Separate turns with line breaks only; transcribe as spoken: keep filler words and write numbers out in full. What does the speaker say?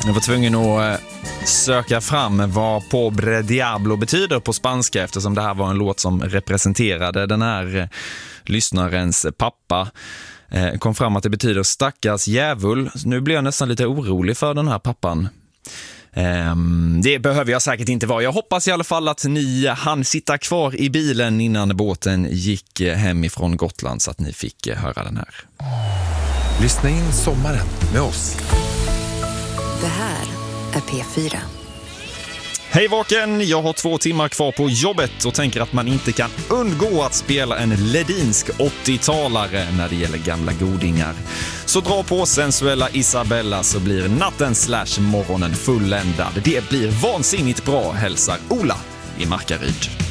Jag var tvungen att söka fram vad Pobre Diablo betyder på spanska, eftersom det här var en låt som representerade den här lyssnarens pappa. Kom fram att det betyder stackars djävul. Nu blir jag nästan lite orolig för den här pappan. Det behöver jag säkert inte vara. Jag hoppas i alla fall att ni hann sitta kvar i bilen innan båten gick hem ifrån Gotland, så att ni fick höra den här.
Lyssna in sommaren med oss.
Det här är P fyra.
Hej Vaken, jag har två timmar kvar på jobbet och tänker att man inte kan undgå att spela en ledinsk åttiotalare när det gäller gamla godingar. Så dra på sensuella Isabella, så blir natten slash morgonen fulländad. Det blir vansinnigt bra, hälsar Ola i Markaryd.